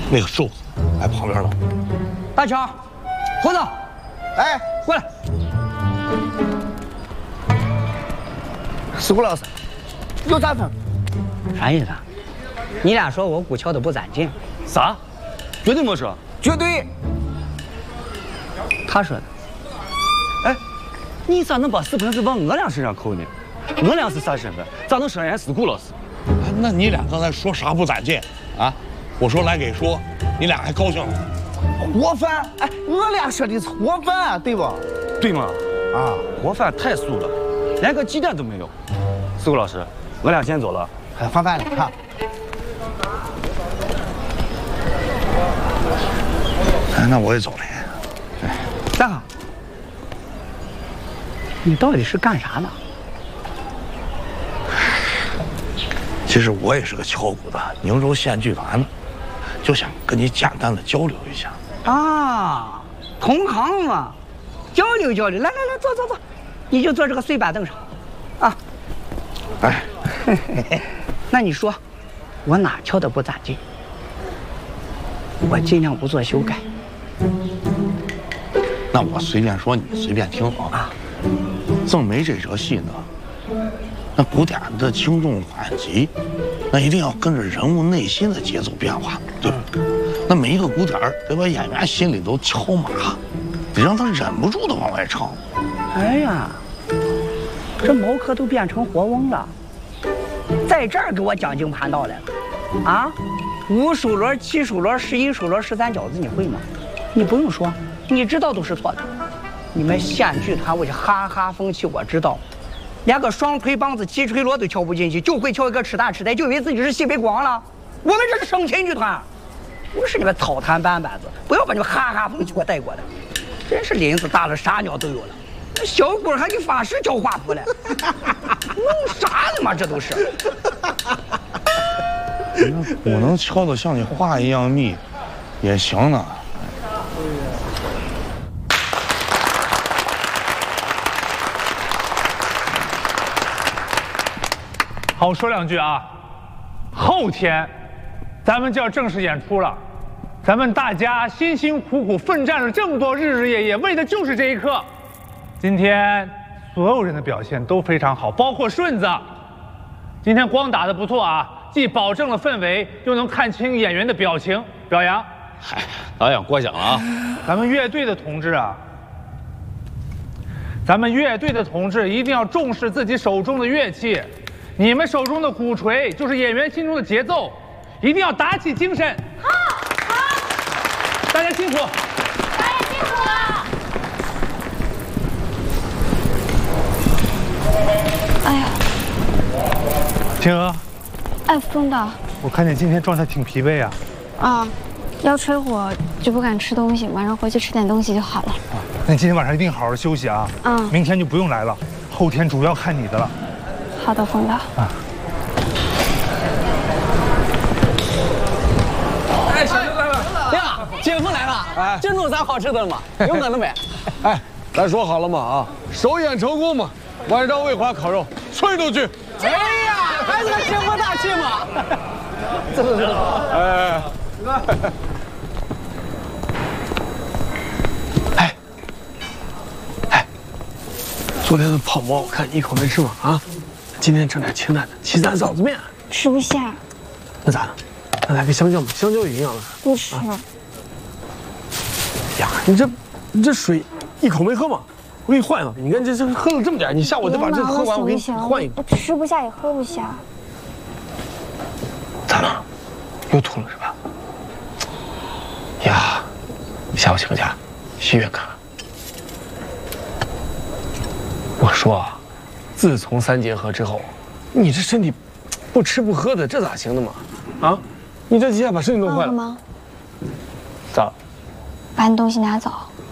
那个瘦子在旁边呢。 大强，胡子， 哎， 过来。 石虎老师，有咋分？ 啥意思啊？你俩说我鼓敲的不攒劲？ 啥？绝对没说。 绝对。 他说的。 哎，你咋能把是不是往我俩身上扣呢？我俩是啥身份？咋能说人家是顾老师？ 那你俩刚才说啥不攒劲啊？我说来给说，你俩还高兴了？ 活饭，哎，我俩说的是活饭，对吧？ 对吗？啊，活饭太素了，连个鸡蛋都没有。是顾老师，我俩先走了。 放饭了哈。 哎，那我也走了。 大好，你到底是干啥的？ 其实我也是个敲鼓的，宁州县剧团的，就想跟你简单的交流一下。 啊，同行嘛，交流交流。来来来，坐坐坐，你就坐这个碎板凳上，啊。 哎， 那你说，我哪敲的不咋地？我尽量不做修改。 那我随便说，你随便听啊。正梅这折戏呢，那鼓点的轻重缓急，那一定要跟着人物内心的节奏变化，对吧？那每一个鼓点得把演员心里都敲麻，得让他忍不住的往外唱。 哎呀，这毛科都变成活翁了，在这儿给我讲经盘道来了，啊？5数轮、7数轮、11数轮、13饺子，你会吗？你不用说，你知道都是错的。你们县剧团我就哈哈风气，我知道，连个双腿梆子、齐锤锣都敲不进去，就会敲一个吃大吃呆，就以为自己是西北光了。我们这是省亲剧团，不是你们草台班子，不要把你们哈哈风气给我带过来。真是林子大了，啥鸟都有了。小鬼还给法师教画谱了，弄啥呢嘛？这都是。 那鼓能敲得像你话一样密，也行呢。 好，说两句啊。后天，咱们就要正式演出了。咱们大家辛辛苦苦奋战了这么多日日夜夜，为的就是这一刻。今天所有人的表现都非常好，包括顺子。今天光打得不错啊，既保证了氛围，又能看清演员的表情，表扬。 嗨，导演过奖了啊。 咱们乐队的同志啊，咱们乐队的同志一定要重视自己手中的乐器。你们手中的鼓槌就是演员心中的节奏，一定要打起精神。 好，好， 大家辛苦， 大家辛苦了。哎呀， 天鹅， 哎，风导， 我看你今天状态挺疲惫啊。 啊，腰吹火就不敢吃东西，晚上回去吃点东西就好了。 啊，那你今天晚上一定好好休息啊。 嗯， 明天就不用来了，后天主要看你的了。 好的，风导。 啊。 哎，小刘来了，呀，姐夫来了，哎，这弄啥好吃的了吗？有我的没？ 哎，咱说好了嘛啊，首演成功嘛，晚上魏华烤肉，吹出去。 哎呀，还是个姐夫大气嘛。走走走。 哎。 哎，昨天的泡馍我看你一口没吃嘛啊？今天整点清淡的，起咱臊子面。 吃不下。 那咋的？那来个香蕉嘛，香蕉有营养的。 不吃。 呀，你这水一口没喝嘛？我给你换一个。你看这喝了这么点，你下午再把这喝完，我给你换一个。 我吃不下也喝不下。 咋了？又吐了是吧？呀，下午请个假，去医院看看。我说啊，自从3结合之后，你这身体不吃不喝的，这咋行的嘛？啊，你这几下把身体弄坏了。 吗？ 咋？ 把你东西拿走。